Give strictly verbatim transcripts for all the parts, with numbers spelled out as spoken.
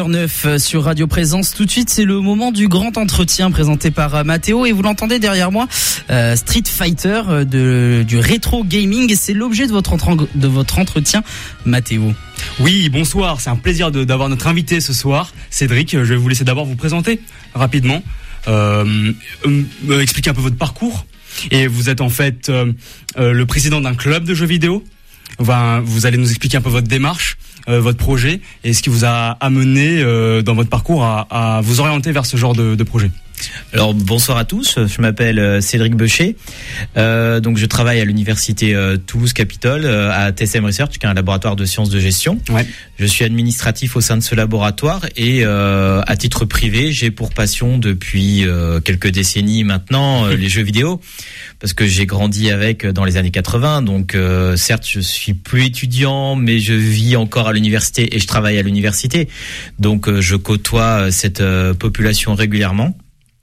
heures neuf sur Radio Présence. Tout de suite, c'est le moment du grand entretien présenté par Mathéo. Et vous l'entendez derrière moi, euh, Street Fighter, euh, de, du rétro gaming. Et c'est l'objet de votre, entren- de votre entretien, Mathéo. Oui, bonsoir. C'est un plaisir de, d'avoir notre invité ce soir, Cédric. Je vais vous laisser d'abord vous présenter rapidement, euh, euh, expliquer un peu votre parcours. Et vous êtes en fait euh, euh, le président d'un club de jeux vidéo. Enfin, vous allez nous expliquer un peu votre démarche, euh, votre projet et ce qui vous a amené euh, dans votre parcours à, à vous orienter vers ce genre de, de projet. Alors bonsoir à tous, je m'appelle Cédric Beucher, euh, donc je travaille à l'université euh, Toulouse-Capitole euh, à T S M Research, qui est un laboratoire de sciences de gestion. Ouais. Je suis administratif au sein de ce laboratoire et euh, à titre privé, j'ai pour passion depuis euh, quelques décennies maintenant euh, les jeux vidéo, parce que j'ai grandi avec dans les années quatre-vingts, donc euh, certes je suis plus étudiant, mais je vis encore à l'université et je travaille à l'université, donc euh, je côtoie cette euh, population régulièrement.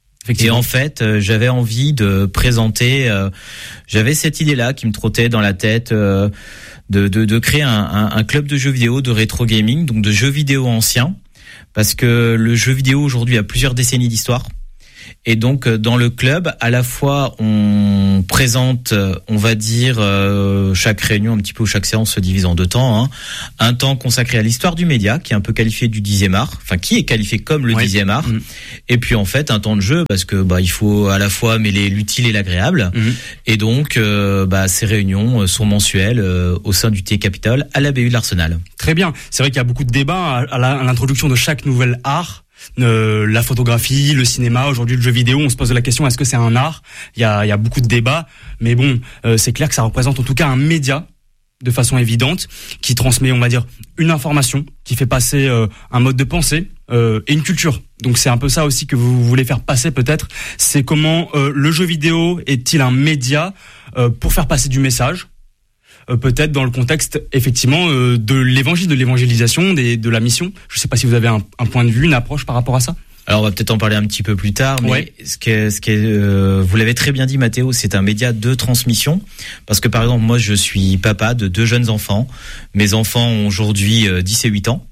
Et en fait, euh, j'avais envie de présenter, euh, j'avais cette idée-là qui me trottait dans la tête, euh, de, de, de créer un, un, un club de jeux vidéo, de rétro gaming, donc de jeux vidéo anciens, parce que le jeu vidéo aujourd'hui a plusieurs décennies d'histoire. Et donc dans le club, à la fois on présente, on va dire euh, chaque réunion un petit peu, ou chaque séance se divise en deux temps, hein. Un temps consacré à l'histoire du média, qui est un peu qualifié du dixième art, enfin qui est qualifié comme le dixième art. Mmh. Et puis en fait un temps de jeu, parce que bah il faut à la fois mêler l'utile et l'agréable. Mmh. Et donc euh, bah ces réunions sont mensuelles euh, au sein du T Capitole à l'A B U de l'Arsenal. Très bien. C'est vrai qu'il y a beaucoup de débats à, à, la, à l'introduction de chaque nouvel art. Euh, la photographie, le cinéma, aujourd'hui le jeu vidéo, on se pose la question, est-ce que c'est un art ? Il y a, il y a beaucoup de débats, mais bon, euh, c'est clair que ça représente en tout cas un média de façon évidente qui transmet, on va dire, une information, qui fait passer euh, un mode de pensée euh, et une culture. Donc c'est un peu ça aussi que vous voulez faire passer peut-être, c'est comment euh, le jeu vidéo est-il un média euh, pour faire passer du message ? Euh, peut-être dans le contexte effectivement euh, de l'évangile, de l'évangélisation, des, de la mission. Je ne sais pas si vous avez un, un point de vue, une approche par rapport à ça. Alors on va peut-être en parler un petit peu plus tard, mais ouais. ce qui est, ce qui est, euh, vous l'avez très bien dit Mathéo, c'est un média de transmission, parce que par exemple moi je suis papa de deux jeunes enfants, mes enfants ont aujourd'hui euh, dix et huit ans.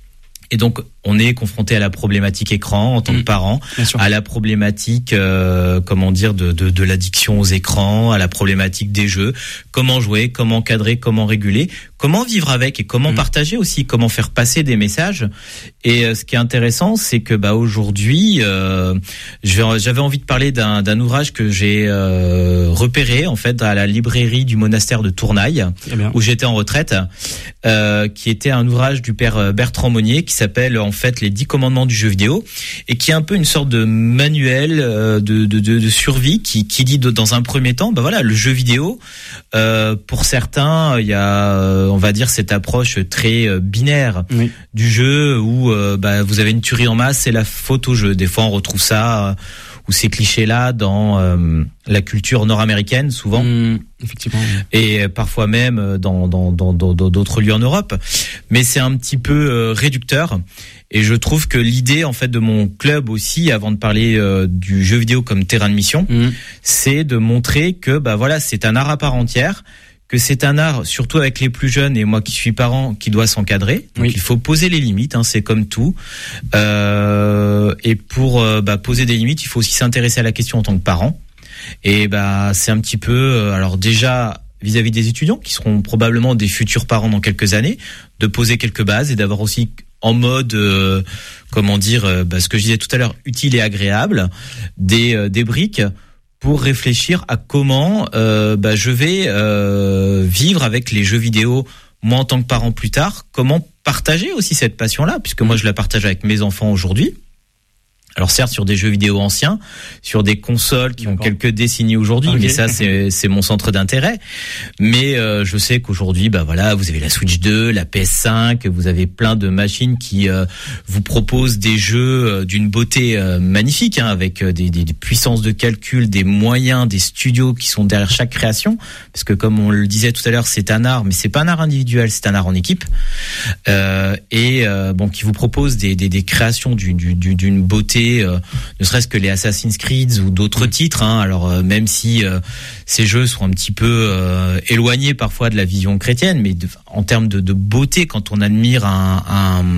Et donc, on est confronté à la problématique écran en tant mmh, que parent, à la problématique, euh, comment dire, de, de, de l'addiction aux écrans, à la problématique des jeux, comment jouer, comment cadrer, comment réguler, comment vivre avec et comment mmh. partager aussi, comment faire passer des messages. Et euh, ce qui est intéressant, c'est que bah aujourd'hui, euh, j'avais envie de parler d'un, d'un ouvrage que j'ai euh, repéré en fait à la librairie du monastère de Tournaille, où j'étais en retraite, euh, qui était un ouvrage du père Bertrand Monnier qui s'appelle en fait les dix commandements du jeu vidéo et qui est un peu une sorte de manuel euh, de, de, de, de survie qui, qui dit de, dans un premier temps, bah voilà, le jeu vidéo, euh, pour certains, il y a, euh, on va dire, cette approche très euh, binaire oui. du jeu où euh, bah, vous avez une tuerie en masse, c'est la faute au jeu. Des fois, on retrouve ça, euh, ou ces clichés-là dans euh, la culture nord-américaine, souvent. Mmh, effectivement. Et parfois même dans, dans, dans, dans d'autres lieux en Europe. Mais c'est un petit peu euh, réducteur. Et je trouve que l'idée, en fait, de mon club aussi, avant de parler euh, du jeu vidéo comme terrain de mission, mmh. c'est de montrer que, bah voilà, c'est un art à part entière, que c'est un art, surtout avec les plus jeunes, et moi qui suis parent, qui doit s'encadrer. Donc oui. il faut poser les limites, hein, c'est comme tout. Euh, et pour euh, bah, poser des limites, il faut aussi s'intéresser à la question en tant que parent. Et bah c'est un petit peu, euh, alors déjà vis-à-vis des étudiants, qui seront probablement des futurs parents dans quelques années, de poser quelques bases et d'avoir aussi en mode, euh, comment dire, euh, bah, ce que je disais tout à l'heure, utile et agréable, des, euh, des briques pour réfléchir à comment euh, bah, je vais euh, vivre avec les jeux vidéo, moi en tant que parent plus tard, comment partager aussi cette passion-là, puisque moi je la partage avec mes enfants aujourd'hui. Alors certes sur des jeux vidéo anciens, sur des consoles qui D'accord. ont quelques décennies aujourd'hui, okay. mais ça c'est c'est mon centre d'intérêt. Mais euh, je sais qu'aujourd'hui, bah voilà, vous avez la Switch deux, la P S cinq, vous avez plein de machines qui euh, vous proposent des jeux euh, d'une beauté euh, magnifique, hein, avec euh, des, des, des puissances de calcul, des moyens, des studios qui sont derrière chaque création. Parce que comme on le disait tout à l'heure, c'est un art, mais c'est pas un art individuel, c'est un art en équipe. Euh, et euh, bon, qui vous propose des, des, des créations d'une, d'une, d'une beauté. Euh, ne serait-ce que les Assassin's Creed ou d'autres mmh. titres, hein. Alors euh, même si euh, ces jeux sont un petit peu euh, éloignés parfois de la vision chrétienne, mais de, en termes de, de beauté, quand on admire un, un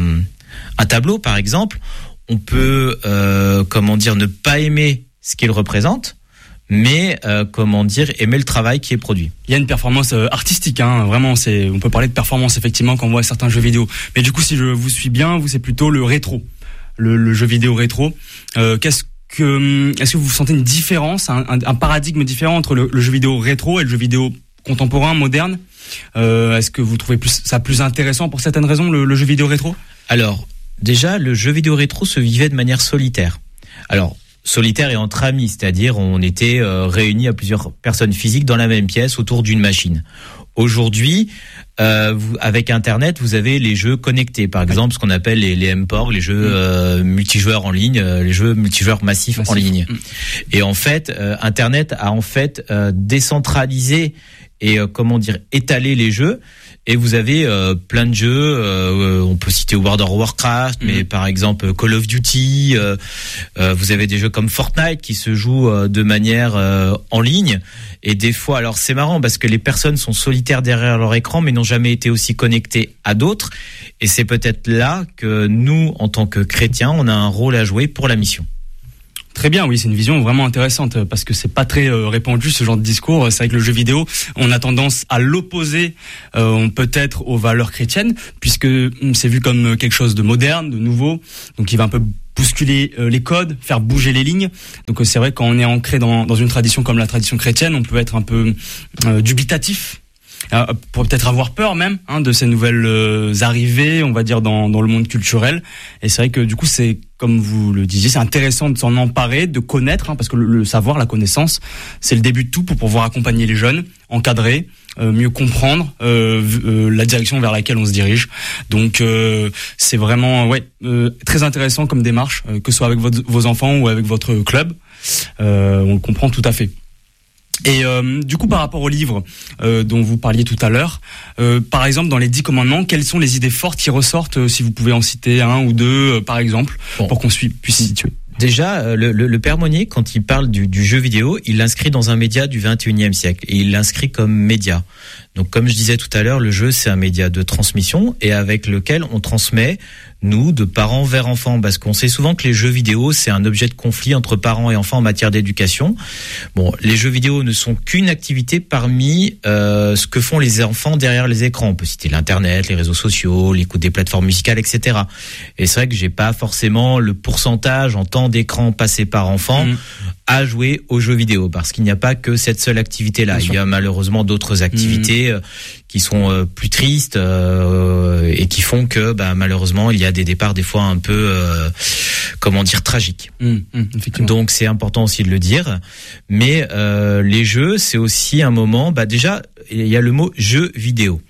Un tableau, par exemple, on peut, euh, comment dire, ne pas aimer ce qu'il représente, mais euh, comment dire, aimer le travail qui est produit. Il y a une performance euh, artistique, hein, vraiment. C'est, on peut parler de performance effectivement quand on voit certains jeux vidéo. Mais du coup, si je vous suis bien, vous c'est plutôt le rétro, le, le jeu vidéo rétro. Euh, qu'est-ce que, est-ce que vous sentez une différence, un, un, un paradigme différent entre le, le jeu vidéo rétro et le jeu vidéo contemporain, moderne? euh, Est-ce que vous trouvez plus, ça plus intéressant pour certaines raisons, le, le jeu vidéo rétro? Alors, déjà, le jeu vidéo rétro se vivait de manière solitaire. Alors, solitaire et entre amis, c'est-à-dire on était euh, réunis à plusieurs personnes physiques dans la même pièce autour d'une machine. Aujourd'hui, euh, vous, avec Internet, vous avez les jeux connectés, par exemple ce qu'on appelle les, les M P O R, les jeux euh, multijoueurs en ligne, euh, les jeux multijoueurs massifs Massif. en ligne. Mmh. Et en fait, euh, Internet a en fait euh, décentralisé et euh, comment dire étalé les jeux. Et vous avez euh, plein de jeux, euh, on peut citer World of Warcraft, mmh. mais par exemple Call of Duty, euh, euh, vous avez des jeux comme Fortnite qui se jouent euh, de manière euh, en ligne. Et des fois, alors c'est marrant parce que les personnes sont solitaires derrière leur écran mais n'ont jamais été aussi connectées à d'autres. Et c'est peut-être là que nous, en tant que chrétiens, on a un rôle à jouer pour la mission. Très bien, oui, c'est une vision vraiment intéressante parce que c'est pas très euh, répandu ce genre de discours. C'est vrai que le jeu vidéo, on a tendance à l'opposer, euh, peut-être aux valeurs chrétiennes, puisque c'est vu comme quelque chose de moderne, de nouveau, donc qui va un peu bousculer euh, les codes, faire bouger les lignes. Donc euh, c'est vrai que quand on est ancré dans, dans une tradition comme la tradition chrétienne, on peut être un peu euh, dubitatif. Euh, pour peut-être avoir peur même hein, de ces nouvelles euh, arrivées, on va dire dans dans le monde culturel. Et c'est vrai que du coup c'est comme vous le disiez, c'est intéressant de s'en emparer, de connaître, hein, parce que le, le savoir, la connaissance, c'est le début de tout pour pouvoir accompagner les jeunes, encadrer, euh, mieux comprendre euh, euh, la direction vers laquelle on se dirige. Donc euh, c'est vraiment ouais euh, très intéressant comme démarche, euh, que ce soit avec votre, vos enfants ou avec votre club. Euh, on le comprend tout à fait. Et euh, du coup, par rapport au livre euh, dont vous parliez tout à l'heure, euh, par exemple, dans les dix commandements, quelles sont les idées fortes qui ressortent, euh, si vous pouvez en citer un ou deux, euh, par exemple, bon. pour qu'on puisse s'y situer? Déjà, le, le, le Père Monnier, quand il parle du, du jeu vidéo, il l'inscrit dans un média du vingt et unième siècle. Et il l'inscrit comme média. Donc, comme je disais tout à l'heure, le jeu, c'est un média de transmission et avec lequel on transmet, nous, de parents vers enfants. Parce qu'on sait souvent que les jeux vidéo, c'est un objet de conflit entre parents et enfants en matière d'éducation. Bon, les jeux vidéo ne sont qu'une activité parmi euh, ce que font les enfants derrière les écrans. On peut citer l'Internet, les réseaux sociaux, l'écoute des plateformes musicales, et cetera. Et c'est vrai que j'ai pas forcément le pourcentage en temps d'écran passé par enfant mmh. à jouer aux jeux vidéo. Parce qu'il n'y a pas que cette seule activité-là. Il y a malheureusement d'autres activités mmh. qui sont euh, plus tristes euh, et qui font que bah, malheureusement il y a des départs des fois un peu euh, comment dire tragiques. Mmh, mmh, Donc c'est important aussi de le dire. Mais euh, les jeux, c'est aussi un moment. Bah déjà il y a le mot jeu vidéo.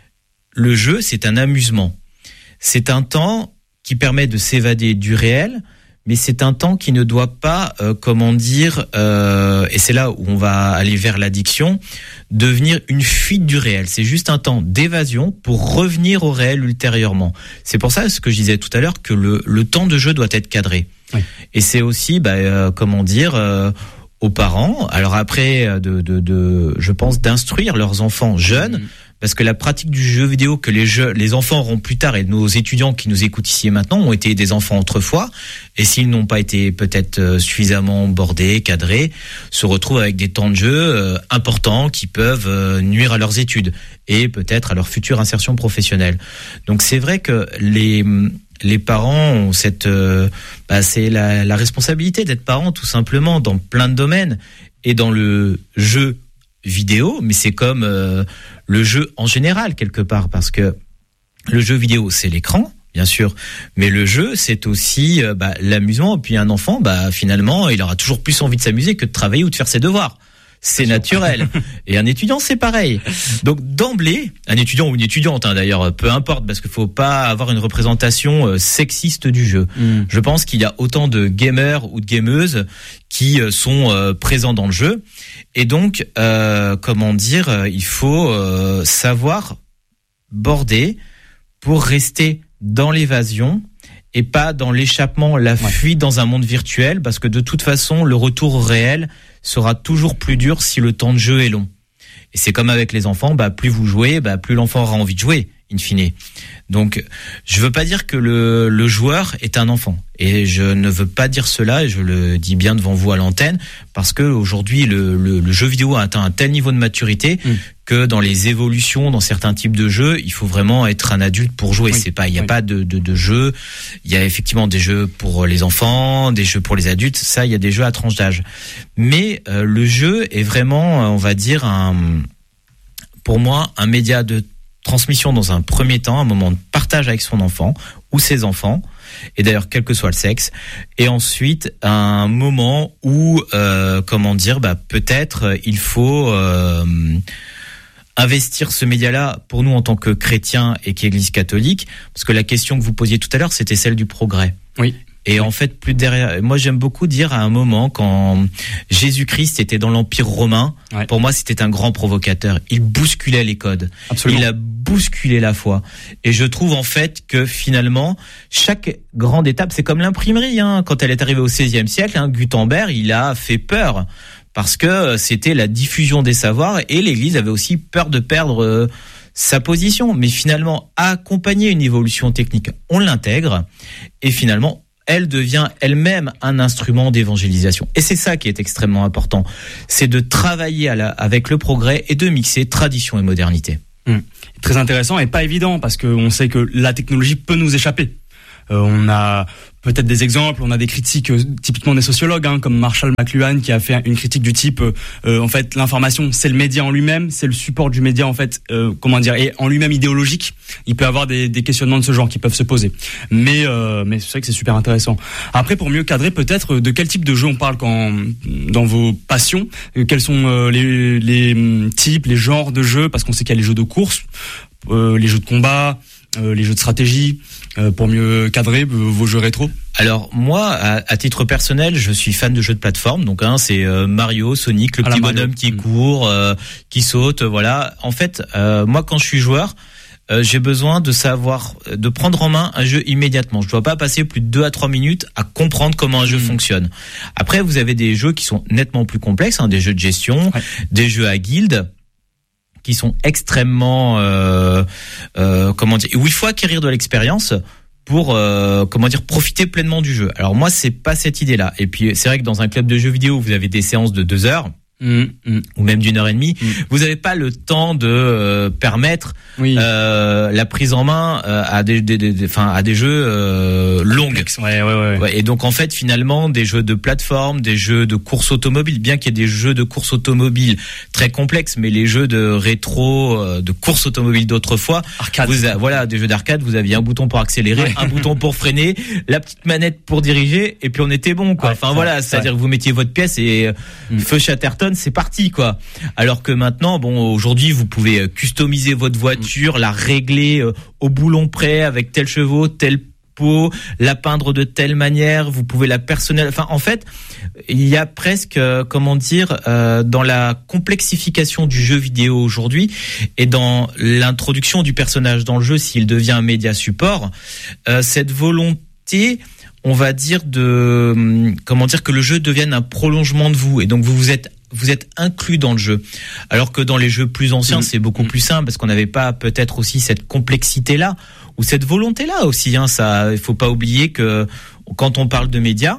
Le jeu, c'est un amusement. C'est un temps qui permet de s'évader du réel. Mais c'est un temps qui ne doit pas, euh, comment dire, euh, et c'est là où on va aller vers l'addiction, devenir une fuite du réel. C'est juste un temps d'évasion pour revenir au réel ultérieurement. C'est pour ça ce que je disais tout à l'heure que le, le temps de jeu doit être cadré. Oui. Et c'est aussi, bah, euh, comment dire, euh, aux parents. Alors après, de, de, de, je pense, d'instruire leurs enfants jeunes. Mmh. Parce que la pratique du jeu vidéo que les jeux, les enfants auront plus tard et nos étudiants qui nous écoutent ici et maintenant ont été des enfants autrefois et s'ils n'ont pas été peut-être suffisamment bordés, cadrés, se retrouvent avec des temps de jeu euh, importants qui peuvent euh, nuire à leurs études et peut-être à leur future insertion professionnelle. Donc c'est vrai que les les parents ont cette, euh, bah, c'est la, la responsabilité d'être parents tout simplement dans plein de domaines et dans le jeu vidéo, mais c'est comme euh, le jeu en général quelque part, parce que le jeu vidéo c'est l'écran bien sûr, mais le jeu c'est aussi euh, bah, l'amusement. Et puis un enfant, bah finalement il aura toujours plus envie de s'amuser que de travailler ou de faire ses devoirs. C'est naturel. Et un étudiant, c'est pareil. Donc d'emblée, un étudiant ou une étudiante, hein, d'ailleurs, peu importe, parce qu'il faut pas avoir une représentation euh, sexiste du jeu. Mm. Je pense qu'il y a autant de gamers ou de gameuses qui euh, sont euh, présents dans le jeu. Et donc, euh, comment dire, euh, il faut euh, savoir border pour rester dans l'évasion et pas dans l'échappement, la fuite ouais. dans un monde virtuel, parce que de toute façon, le retour au réel sera toujours plus dur si le temps de jeu est long. Et c'est comme avec les enfants, bah plus vous jouez, bah plus l'enfant aura envie de jouer. in fine. Donc, je veux pas dire que le, le joueur est un enfant. Et je ne veux pas dire cela, et je le dis bien devant vous à l'antenne, parce que aujourd'hui, le, le, le jeu vidéo a atteint un tel niveau de maturité mmh. que dans les évolutions, dans certains types de jeux, il faut vraiment être un adulte pour jouer. Oui. C'est pas, il y a oui. pas de, de, de jeux. Il y a effectivement des jeux pour les enfants, des jeux pour les adultes. Ça, il y a des jeux à tranche d'âge. Mais euh, le jeu est vraiment, on va dire, un, pour moi, un média de transmission dans un premier temps, un moment de partage avec son enfant ou ses enfants, et d'ailleurs quel que soit le sexe, et ensuite un moment où, euh, comment dire, bah peut-être il faut euh, investir ce média-là pour nous en tant que chrétiens et qu'Église catholique, parce que la question que vous posiez tout à l'heure, c'était celle du progrès. Oui. Et en fait, plus derrière, moi j'aime beaucoup dire à un moment quand Jésus-Christ était dans l'Empire romain, ouais. pour moi c'était un grand provocateur. Il bousculait les codes. Absolument. Il a bousculé la foi. Et je trouve en fait que finalement, chaque grande étape, c'est comme l'imprimerie, hein. Quand elle est arrivée au seizième siècle, hein, Gutenberg, il a fait peur. Parce que c'était la diffusion des savoirs et l'Église avait aussi peur de perdre euh, sa position. Mais finalement, à accompagner une évolution technique, on l'intègre et finalement, elle devient elle-même un instrument d'évangélisation. Et c'est ça qui est extrêmement important. C'est de travailler à la, avec le progrès et de mixer tradition et modernité. Mmh. Très intéressant et pas évident parce qu'on sait que la technologie peut nous échapper. Euh, on a peut-être des exemples, on a des critiques euh, typiquement des sociologues, hein, comme Marshall McLuhan qui a fait une critique du type euh, en fait l'information c'est le média en lui-même, c'est le support du média en fait, euh, comment dire, et en lui-même idéologique. Il peut y avoir des, des questionnements de ce genre qui peuvent se poser. Mais euh, mais c'est vrai que c'est super intéressant. Après, pour mieux cadrer peut-être, de quel type de jeu on parle quand dans vos passions, euh, quels sont euh, les, les types, les genres de jeux, parce qu'on sait qu'il y a les jeux de course, euh, les jeux de combat, euh, les jeux de stratégie. Euh, pour mieux cadrer euh, vos jeux rétro. Alors moi, à, à titre personnel, je suis fan de jeux de plateforme. Donc hein, c'est euh, Mario, Sonic, le à petit bonhomme qui mmh. court, euh, qui saute, voilà. En fait, euh, moi quand je suis joueur, euh, j'ai besoin de savoir, de prendre en main un jeu immédiatement. Je dois pas passer plus de deux à trois minutes à comprendre comment un jeu mmh. fonctionne. Après, vous avez des jeux qui sont nettement plus complexes, hein, des jeux de gestion, ouais. des jeux à guildes, qui sont extrêmement euh, euh, comment dire, où il faut acquérir de l'expérience pour euh, comment dire profiter pleinement du jeu. Alors moi c'est pas cette idée-là. Et puis c'est vrai que dans un club de jeux vidéo vous avez des séances de deux heures. Mmh, mmh. ou même d'une heure et demie, mmh. vous n'avez pas le temps de euh, permettre oui. euh, la prise en main euh, à des, des, des, enfin à des jeux euh, longues. Ouais, ouais, ouais. Ouais, et donc en fait finalement des jeux de plateforme, des jeux de course automobile, bien qu'il y ait des jeux de course automobile très complexes, mais les jeux de rétro, euh, de course automobile d'autrefois, arcade. Vous a, voilà, des jeux d'arcade, vous aviez un bouton pour accélérer, ouais. un bouton pour freiner, la petite manette pour diriger, et puis on était bon quoi. Ouais, enfin voilà, c'est-à-dire que vous mettiez votre pièce et mmh. feu Chatterton. C'est parti quoi. Alors que maintenant, bon, aujourd'hui, vous pouvez customiser votre voiture, la régler euh, au boulon près avec tel chevaux, tel pot, la peindre de telle manière. Vous pouvez la personnaliser. Enfin, en fait, il y a presque, euh, comment dire, euh, dans la complexification du jeu vidéo aujourd'hui et dans l'introduction du personnage dans le jeu, s'il devient un média support, euh, cette volonté, on va dire de, comment dire, que le jeu devienne un prolongement de vous. Et donc vous vous êtes vous êtes inclus dans le jeu. Alors que dans les jeux plus anciens, mmh. c'est beaucoup plus simple parce qu'on n'avait pas peut-être aussi cette complexité-là ou cette volonté-là aussi. Hein, ça, il faut pas oublier que quand on parle de médias,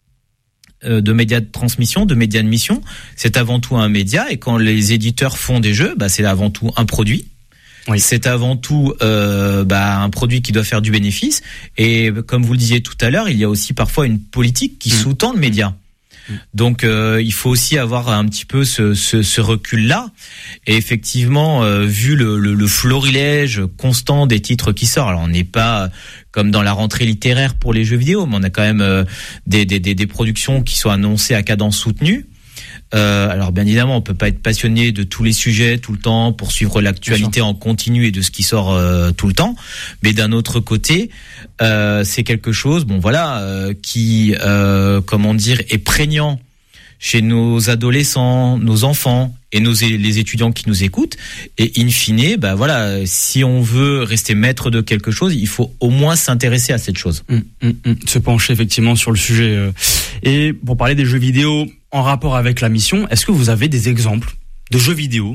euh, de médias de transmission, de médias de mission, c'est avant tout un média. Et quand les éditeurs font des jeux, bah, c'est avant tout un produit. Oui. C'est avant tout euh, bah, un produit qui doit faire du bénéfice. Et comme vous le disiez tout à l'heure, il y a aussi parfois une politique qui mmh. sous-tend le média. Donc euh, il faut aussi avoir un petit peu ce, ce, ce recul-là. Et effectivement, euh, vu le, le, le florilège constant des titres qui sortent, alors on n'est pas comme dans la rentrée littéraire pour les jeux vidéo, mais on a quand même euh, des, des, des, des productions qui sont annoncées à cadence soutenue. Euh, alors bien évidemment, on peut pas être passionné de tous les sujets tout le temps pour suivre l'actualité en continu et de ce qui sort euh, tout le temps. Mais d'un autre côté, euh, c'est quelque chose, bon voilà, euh, qui, euh, comment dire, est prégnant chez nos adolescents, nos enfants et nos les étudiants qui nous écoutent. Et in fine, bah voilà, si on veut rester maître de quelque chose, il faut au moins s'intéresser à cette chose. Mmh, mmh, mmh. Se pencher effectivement sur le sujet. Et pour parler des jeux vidéo en rapport avec la mission, est-ce que vous avez des exemples de jeux vidéo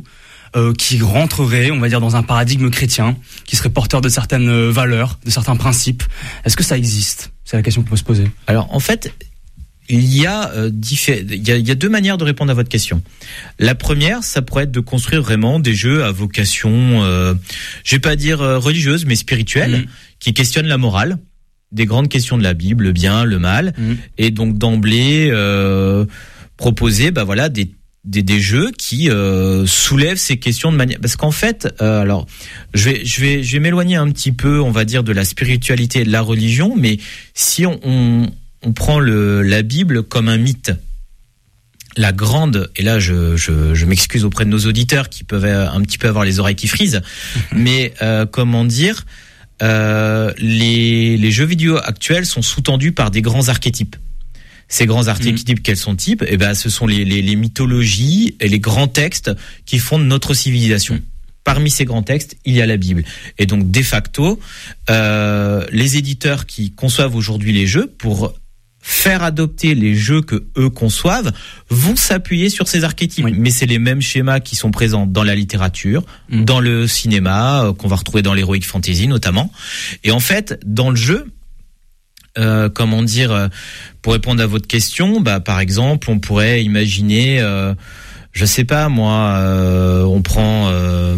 euh, qui rentrerait, on va dire, dans un paradigme chrétien, qui serait porteur de certaines valeurs, de certains principes. Est-ce que ça existe ? C'est la question qu'on peut se poser. Alors en fait, il y a euh, diffé- il y a, il y a deux manières de répondre à votre question. La première, ça pourrait être de construire vraiment des jeux à vocation, euh, je vais pas dire euh, religieuse, mais spirituelle, mmh. qui questionnent la morale, des grandes questions de la Bible, le bien, le mal, mmh. et donc d'emblée euh, proposer, bah voilà, des Des, des jeux qui euh, soulèvent ces questions de manière, parce qu'en fait, euh, alors je vais je vais je vais m'éloigner un petit peu, on va dire, de la spiritualité et de la religion, mais si on on, on prend le la Bible comme un mythe, la grande, et là je je, je m'excuse auprès de nos auditeurs qui peuvent un petit peu avoir les oreilles qui frisent, mais euh, comment dire, euh, les les jeux vidéo actuels sont sous-tendus par des grands archétypes. Ces grands archétypes, mmh. quels sont types ? Eh ben, ce sont les, les, les mythologies et les grands textes qui fondent notre civilisation. Mmh. Parmi ces grands textes, il y a la Bible. Et donc, de facto, euh, les éditeurs qui conçoivent aujourd'hui les jeux, pour faire adopter les jeux que eux conçoivent, vont s'appuyer sur ces archétypes. Oui. Mais c'est les mêmes schémas qui sont présents dans la littérature, mmh. dans le cinéma, euh, qu'on va retrouver dans l'heroic fantasy notamment. Et en fait, dans le jeu, Euh, comment dire, euh, pour répondre à votre question, bah par exemple, on pourrait imaginer, euh, je sais pas moi, euh, on prend euh,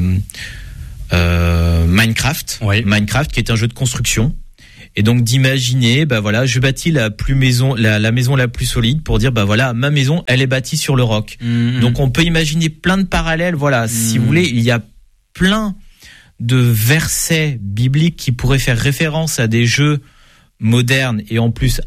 euh, Minecraft, oui. Minecraft qui est un jeu de construction, et donc d'imaginer, bah voilà, je bâtis la plus maison, la, la maison la plus solide pour dire, bah voilà, ma maison, elle est bâtie sur le roc. Mmh. Donc on peut imaginer plein de parallèles, voilà, mmh. si vous voulez, il y a plein de versets bibliques qui pourraient faire référence à des jeux moderne et en plus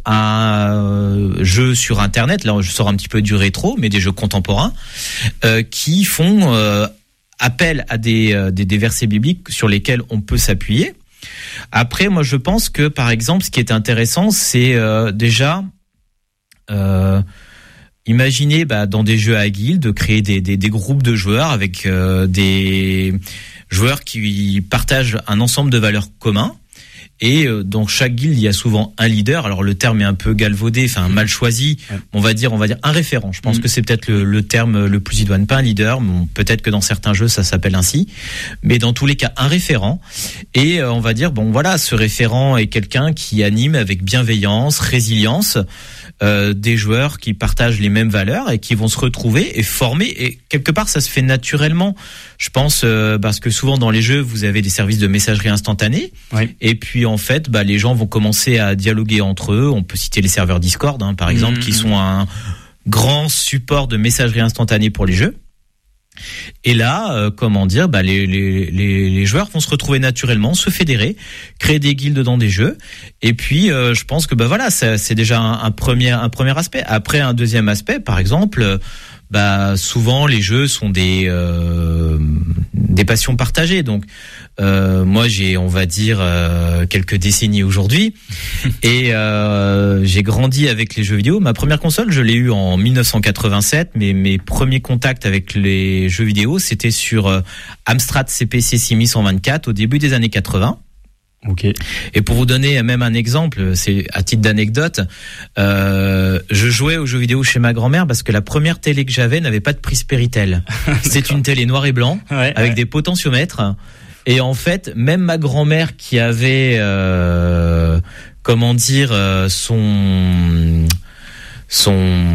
un jeu sur internet, là je sors un petit peu du rétro, mais des jeux contemporains euh, qui font euh, appel à des, euh, des des versets bibliques sur lesquels on peut s'appuyer. Après, moi je pense que par exemple ce qui est intéressant, c'est euh, déjà euh, imaginer bah, dans des jeux à guildes de créer des, des, des groupes de joueurs avec euh, des joueurs qui partagent un ensemble de valeurs communs. Et dans chaque guilde, il y a souvent un leader. Alors le terme est un peu galvaudé, enfin mal choisi. Ouais. On va dire, on va dire un référent. Je pense mmh. que c'est peut-être le, le terme le plus idoine, pas un leader. Bon, peut-être que dans certains jeux ça s'appelle ainsi, mais dans tous les cas un référent. Et on va dire, bon voilà, ce référent est quelqu'un qui anime avec bienveillance, résilience euh, des joueurs qui partagent les mêmes valeurs et qui vont se retrouver et former. Et quelque part, ça se fait naturellement. Je pense euh, parce que souvent dans les jeux, vous avez des services de messagerie instantanée. Ouais. Et puis en fait, bah, les gens vont commencer à dialoguer entre eux. On peut citer les serveurs Discord, hein, par exemple, mmh. qui sont un grand support de messagerie instantanée pour les jeux. Et là, euh, comment dire, bah, les, les, les, les joueurs vont se retrouver naturellement, se fédérer, créer des guildes dans des jeux. Et puis, euh, je pense que bah voilà, ça, c'est déjà un, un premier un premier aspect. Après, un deuxième aspect, par exemple. Bah souvent les jeux sont des euh, des passions partagées. Donc euh, moi j'ai on va dire euh, quelques décennies aujourd'hui et euh, j'ai grandi avec les jeux vidéo. Ma première console je l'ai eue en dix-neuf cent quatre-vingt-sept, mais mes premiers contacts avec les jeux vidéo c'était sur euh, Amstrad C P C six mille cent vingt-quatre au début des années quatre-vingts. Okay. Et pour vous donner même un exemple, c'est à titre d'anecdote, euh, je jouais aux jeux vidéo chez ma grand-mère parce que la première télé que j'avais n'avait pas de prise Péritel. C'est une télé noir et blanc ouais, avec ouais. des potentiomètres. Et en fait, même ma grand-mère qui avait, euh, comment dire, euh, son, son,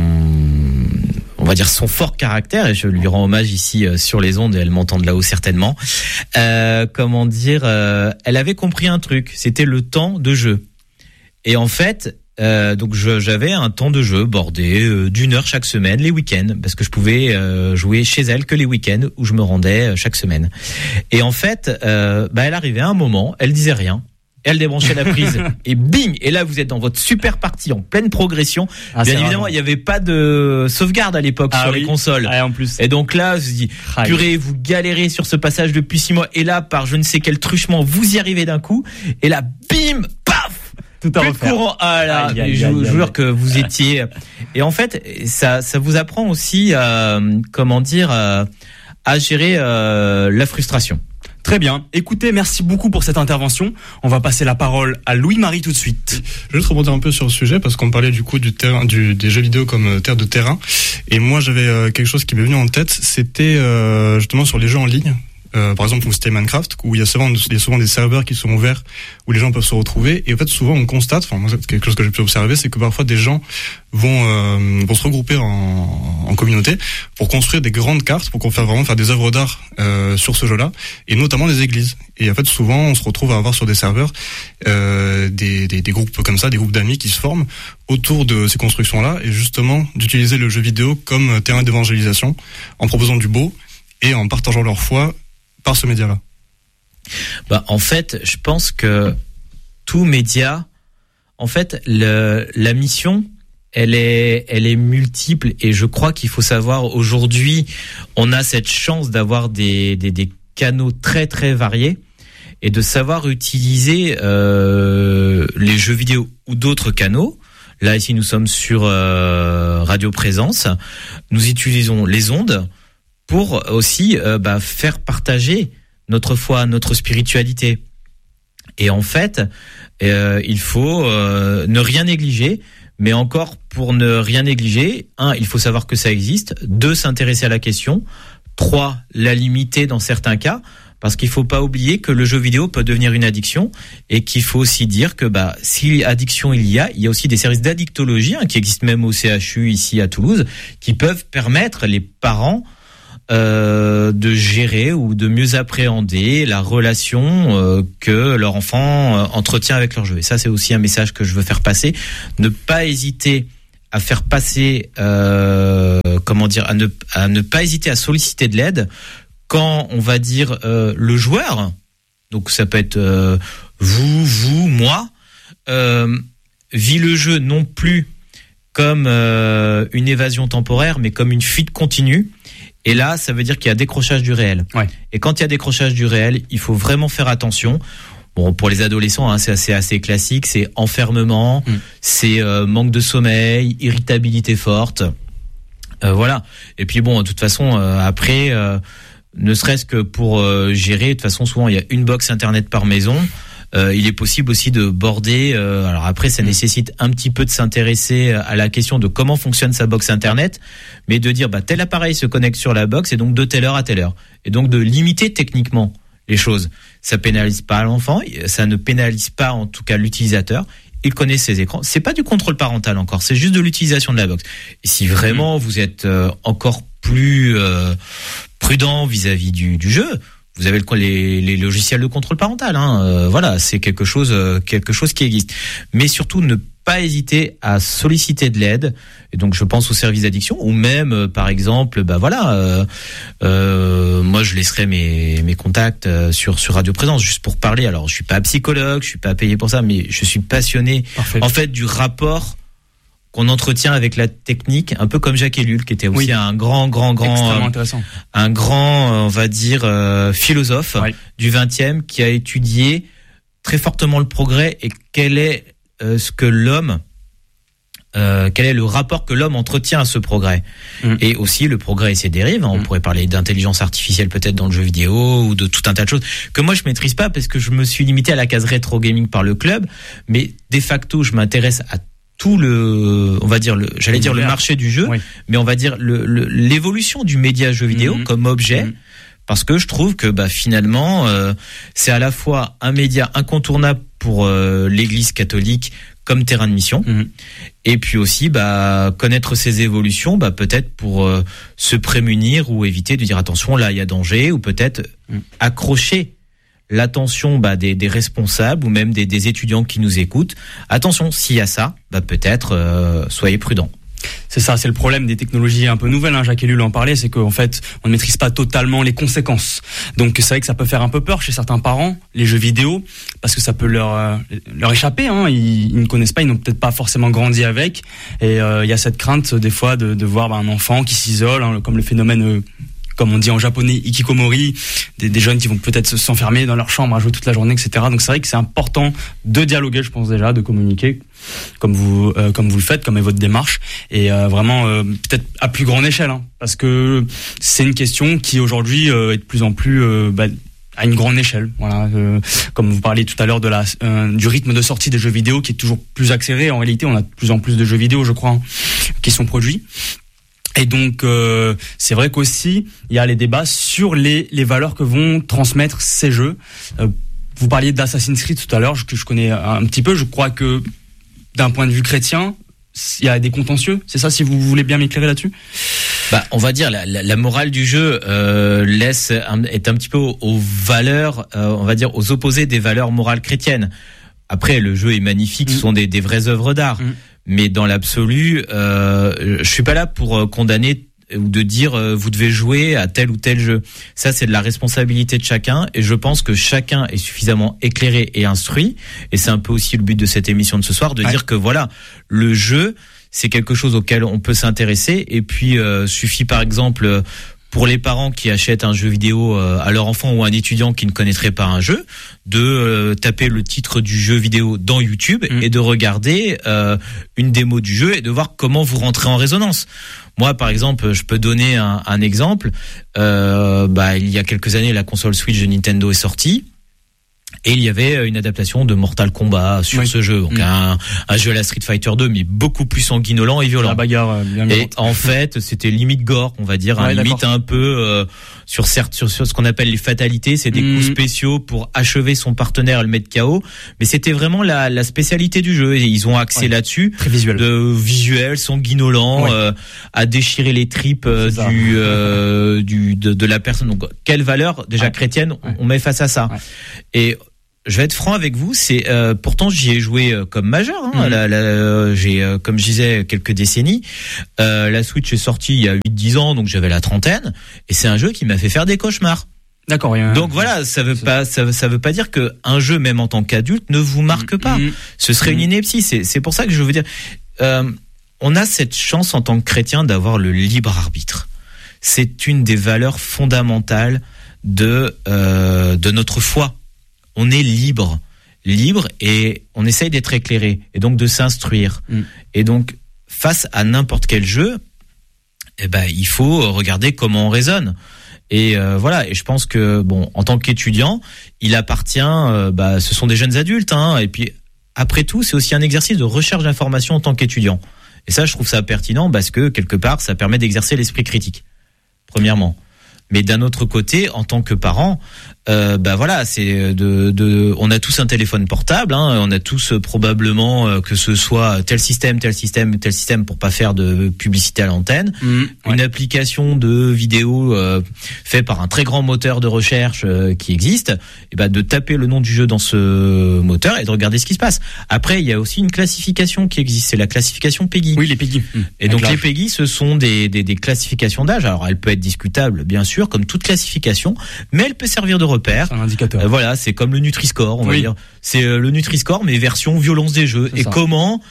on va dire son fort caractère, et je lui rends hommage ici euh, sur les ondes, et elle m'entend de là-haut certainement. Euh, comment dire, euh, elle avait compris un truc, c'était le temps de jeu. Et en fait, euh, donc je, j'avais un temps de jeu bordé euh, d'une heure chaque semaine, les week-ends, parce que je pouvais euh, jouer chez elle que les week-ends où je me rendais euh, chaque semaine. Et en fait, euh, bah elle arrivait à un moment, elle disait rien. Elle débranchait la prise et bing, et là vous êtes dans votre super partie en pleine progression. Ah, bien évidemment, il n'y avait pas de sauvegarde à l'époque ah, sur oui. les consoles. Ah, en plus. Et donc là, je me dis, purée, vous galérez sur ce passage depuis six mois, et là, par je ne sais quel truchement, vous y arrivez d'un coup, et là, bim, paf, tout à refaire. Courant. Ah là, aïe, aïe, je vous jure que vous étiez. Et en fait, ça, ça vous apprend aussi, euh, comment dire, euh, à gérer euh, la frustration. Très bien. Écoutez, merci beaucoup pour cette intervention. On va passer la parole à Louis-Marie tout de suite. Je vais juste rebondir un peu sur le sujet parce qu'on parlait du coup du terrain, du, des jeux vidéo comme terre de terrain. Et moi, j'avais euh, quelque chose qui m'est venu en tête. C'était euh, justement sur les jeux en ligne. Euh, par exemple, vous citez Minecraft, où il y a souvent, il y a souvent des serveurs qui sont ouverts, où les gens peuvent se retrouver. Et en fait, souvent, on constate, enfin, moi, c'est quelque chose que j'ai pu observer, c'est que parfois des gens vont, euh, vont se regrouper en, en communauté pour construire des grandes cartes, pour qu'on fasse vraiment faire des œuvres d'art euh, sur ce jeu-là, et notamment des églises. Et en fait, souvent, on se retrouve à avoir sur des serveurs euh, des, des, des groupes comme ça, des groupes d'amis qui se forment autour de ces constructions-là, et justement d'utiliser le jeu vidéo comme terrain d'évangélisation, en proposant du beau et en partageant leur foi par ce média-là. Bah, en fait, je pense que tout média, en fait, le, la mission, elle est, elle est multiple, et je crois qu'il faut savoir, aujourd'hui, on a cette chance d'avoir des, des, des canaux très très variés, et de savoir utiliser euh, les jeux vidéo ou d'autres canaux. Là, ici, nous sommes sur euh, Radio Présence. Nous utilisons les ondes pour aussi euh, bah, faire partager notre foi, notre spiritualité. Et en fait, euh, il faut euh, ne rien négliger, mais encore pour ne rien négliger, un, il faut savoir que ça existe, deux, s'intéresser à la question, trois, la limiter dans certains cas, parce qu'il faut pas oublier que le jeu vidéo peut devenir une addiction, et qu'il faut aussi dire que bah si addiction il y a, il y a aussi des services d'addictologie hein, qui existent même au C H U ici à Toulouse, qui peuvent permettre les parents Euh, de gérer ou de mieux appréhender la relation euh, que leur enfant euh, entretient avec leur jeu. Et ça, c'est aussi un message que je veux faire passer. Ne pas hésiter à faire passer, euh, comment dire, à ne, à ne pas hésiter à solliciter de l'aide quand on va dire euh, le joueur. Donc ça peut être euh, vous, vous, moi, euh, vit le jeu non plus comme euh, une évasion temporaire, mais comme une fuite continue. Et là, ça veut dire qu'il y a décrochage du réel. Ouais. Et quand il y a décrochage du réel, il faut vraiment faire attention. Bon, pour les adolescents, hein, c'est assez, assez classique. C'est enfermement, mmh. c'est euh, manque de sommeil, irritabilité forte. Euh, voilà. Et puis bon, de toute façon, euh, après, euh, ne serait-ce que pour euh, gérer, de toute façon, souvent, il y a une box internet par maison. Euh, il est possible aussi de border. Euh, alors après, ça mmh. nécessite un petit peu de s'intéresser à la question de comment fonctionne sa box internet, mais de dire bah tel appareil se connecte sur la box et donc de telle heure à telle heure, et donc de limiter techniquement les choses. Ça pénalise pas l'enfant, ça ne pénalise pas en tout cas l'utilisateur. Il connaît ses écrans. C'est pas du contrôle parental encore, c'est juste de l'utilisation de la box. Et si vraiment mmh. vous êtes euh, encore plus euh, prudent vis-à-vis du, du jeu, vous avez le, les, les logiciels de contrôle parental, hein. Euh, voilà, c'est quelque chose, euh, quelque chose qui existe. Mais surtout, ne pas hésiter à solliciter de l'aide. Et donc, je pense aux services d'addiction, ou même, euh, par exemple, bah voilà, euh, euh, moi, je laisserai mes mes contacts euh, sur sur Radio Présence juste pour parler. Alors, je suis pas psychologue, je suis pas payé pour ça, mais je suis passionné, Parfait. en fait, du rapport qu'on entretient avec la technique, un peu comme Jacques Ellul, qui était aussi oui. un grand, grand, grand, euh, un grand, on va dire, euh, philosophe oui. du vingtième, qui a étudié très fortement le progrès et quel est euh, ce que l'homme, euh, quel est le rapport que l'homme entretient à ce progrès, mmh. et aussi le progrès et ses dérives. Hein, on mmh. pourrait parler d'intelligence artificielle peut-être dans le jeu vidéo ou de tout un tas de choses que moi je maîtrise pas parce que je me suis limité à la case rétro gaming par le club, mais de facto je m'intéresse à tout le, on va dire le, j'allais dire le marché du jeu, oui. mais on va dire le, le l'évolution du média jeu vidéo mmh. comme objet, mmh. parce que je trouve que bah finalement euh, c'est à la fois un média incontournable pour euh, l'Église catholique comme terrain de mission, mmh. et puis aussi bah connaître ses évolutions, bah peut-être pour euh, se prémunir ou éviter de dire attention là il y a danger, ou peut-être mmh. accrocher l'attention bah, des, des responsables ou même des, des étudiants qui nous écoutent. Attention, s'il y a ça, bah, peut-être euh, soyez prudents. C'est ça, c'est le problème des technologies un peu nouvelles, hein, Jacques Ellul en parlait, c'est qu'en fait, on ne maîtrise pas totalement les conséquences. Donc c'est vrai que ça peut faire un peu peur chez certains parents, les jeux vidéo, parce que ça peut leur euh, leur échapper, hein. Ils, ils ne connaissent pas, ils n'ont peut-être pas forcément grandi avec, et il euh, y a cette crainte des fois de, de voir bah, un enfant qui s'isole, hein, comme le phénomène... Euh, comme on dit en japonais, ikikomori, des, des jeunes qui vont peut-être s'enfermer dans leur chambre à jouer toute la journée, et cetera. Donc c'est vrai que c'est important de dialoguer, je pense déjà, de communiquer, comme vous euh, comme vous le faites, comme est votre démarche, et euh, vraiment euh, peut-être à plus grande échelle, hein, parce que c'est une question qui aujourd'hui euh, est de plus en plus euh, bah, à une grande échelle. Voilà, euh, comme vous parliez tout à l'heure de la euh, du rythme de sortie des jeux vidéo qui est toujours plus accéléré. En réalité, on a de plus en plus de jeux vidéo, je crois, hein, qui sont produits. Et donc, euh, c'est vrai qu'aussi, il y a les débats sur les, les valeurs que vont transmettre ces jeux. Euh, vous parliez d'Assassin's Creed tout à l'heure, que je connais un petit peu. Je crois que, d'un point de vue chrétien, il y a des contentieux. C'est ça, si vous voulez bien m'éclairer là-dessus? Bah, on va dire la, la, la morale du jeu euh, laisse un, est un petit peu aux, aux valeurs, euh, on va dire aux opposés des valeurs morales chrétiennes. Après, le jeu est magnifique, mmh. ce sont des, des vraies œuvres d'art. Mmh. Mais dans l'absolu, euh, je suis pas là pour condamner ou de dire euh, vous devez jouer à tel ou tel jeu. Ça, c'est de la responsabilité de chacun, et je pense que chacun est suffisamment éclairé et instruit. Et c'est un peu aussi le but de cette émission de ce soir, de ouais. dire que voilà, le jeu, c'est quelque chose auquel on peut s'intéresser. Et puis, euh, suffit par exemple pour les parents qui achètent un jeu vidéo à leur enfant ou un étudiant qui ne connaîtrait pas un jeu, de euh, taper le titre du jeu vidéo dans YouTube mmh. et de regarder euh, une démo du jeu et de voir comment vous rentrez en résonance. Moi, par exemple, je peux donner un, un exemple. Euh, bah, il y a quelques années, la console Switch de Nintendo est sortie. Et il y avait une adaptation de Mortal Kombat sur oui. ce jeu, donc mmh. un, un jeu à la Street Fighter deux, mais beaucoup plus sanguinolent et violent. La bagarre euh, bien et en fait, c'était limite gore, on va dire, ouais, hein, limite un peu euh, sur certes sur, sur ce qu'on appelle les fatalités, c'est des mmh. coups spéciaux pour achever son partenaire et le mettre K O. Mais c'était vraiment la, la spécialité du jeu, et ils ont axé ouais. là-dessus, très visuel, de visuel sanguinolent, ouais. euh, à déchirer les tripes euh, du, euh, du de, de la personne. Donc, quelle valeur déjà ouais. chrétienne ouais. on met face à ça? Ouais. Et je vais être franc avec vous, c'est euh, pourtant j'y ai joué euh, comme majeur. Hein, mmh. la, la, euh, j'ai euh, comme je disais quelques décennies. Euh, la Switch est sortie il y a huit dix ans, donc j'avais la trentaine, et c'est un jeu qui m'a fait faire des cauchemars. D'accord. Rien. Donc voilà, ça veut pas, ça, ça veut pas dire que un jeu, même en tant qu'adulte, ne vous marque mmh. pas. Mmh. Ce serait mmh. une ineptie. C'est, c'est pour ça que je veux dire, euh, on a cette chance en tant que chrétien d'avoir le libre arbitre. C'est une des valeurs fondamentales de euh, de notre foi. On est libre, libre, et on essaye d'être éclairé, et donc de s'instruire. Mm. Et donc, face à n'importe quel jeu, eh ben, il faut regarder comment on raisonne. Et euh, voilà. Et je pense que, bon, en tant qu'étudiant, il appartient, euh, bah, ce sont des jeunes adultes, hein. Et puis, après tout, c'est aussi un exercice de recherche d'information en tant qu'étudiant. Et ça, je trouve ça pertinent parce que quelque part, ça permet d'exercer l'esprit critique. Premièrement. Mais d'un autre côté, en tant que parent, euh, bah voilà, c'est de, de, on a tous un téléphone portable, hein, on a tous euh, probablement euh, que ce soit tel système, tel système, tel système pour pas faire de publicité à l'antenne, mmh, une ouais. application de vidéo euh, faite par un très grand moteur de recherche euh, qui existe, et bah de taper le nom du jeu dans ce moteur et de regarder ce qui se passe. Après, il y a aussi une classification qui existe, c'est la classification PEGI. Oui, les PEGI. Mmh. Et donc les PEGI, ce sont des, des, des classifications d'âge. Alors, elle peut être discutable, bien sûr, comme toute classification, mais elle peut servir de repère. C'est un indicateur. Euh, voilà, c'est comme le Nutri-Score, on oui. va dire. C'est euh, le Nutri-Score, mais version violence des jeux. C'est et ça. Comment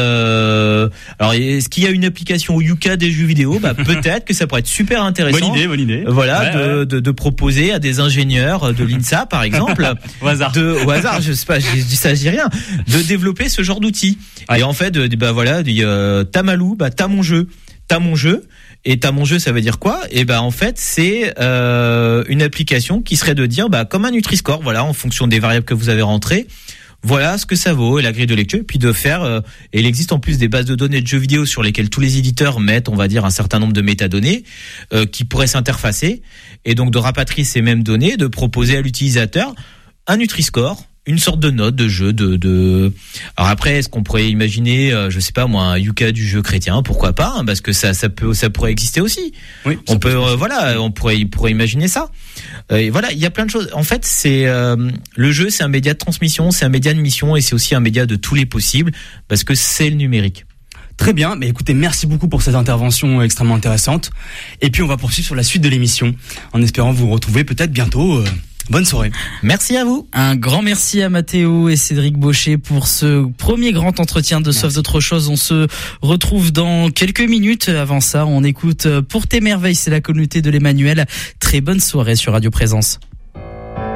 euh, alors, est-ce qu'il y a une application Yuka des jeux vidéo? Bah, peut-être que ça pourrait être super intéressant. Bonne idée, bonne idée. Voilà, ouais, de, ouais. De, de proposer à des ingénieurs de l'INSA, par exemple, au hasard, de, au hasard, je sais pas, je dis ça, je dis rien, de développer ce genre d'outils. Ouais. Et en fait, de, bah voilà, de, euh, t'as Malou, bah t'as mon jeu, t'as mon jeu. Et t'as mon jeu, ça veut dire quoi? Et ben en fait, c'est euh, une application qui serait de dire, bah comme un Nutri-Score, voilà, en fonction des variables que vous avez rentrées, voilà ce que ça vaut et la grille de lecture. Puis de faire, euh, et il existe en plus des bases de données de jeux vidéo sur lesquelles tous les éditeurs mettent, on va dire, un certain nombre de métadonnées euh, qui pourraient s'interfacer, et donc de rapatrier ces mêmes données, de proposer à l'utilisateur un Nutri-Score. Une sorte de note de jeu de de alors après, est-ce qu'on pourrait imaginer euh, je sais pas moi, un Yuka du jeu chrétien, pourquoi pas, hein, parce que ça ça peut ça pourrait exister aussi. Oui, on peut euh, voilà, on pourrait il pourrait imaginer ça. Euh, et voilà, il y a plein de choses. En fait, c'est euh, le jeu, c'est un média de transmission, c'est un média de mission, et c'est aussi un média de tous les possibles parce que c'est le numérique. Très bien, mais écoutez, merci beaucoup pour cette intervention extrêmement intéressante. Et puis on va poursuivre sur la suite de l'émission en espérant vous retrouver peut-être bientôt. Euh... Bonne soirée. Merci à vous. Un grand merci à Mathéo et Cédric Baucher pour ce premier grand entretien de Sauf d'autres choses. On se retrouve dans quelques minutes. Avant ça, on écoute Pour tes merveilles, c'est la communauté de l'Emmanuel. Très bonne soirée sur Radio Présence.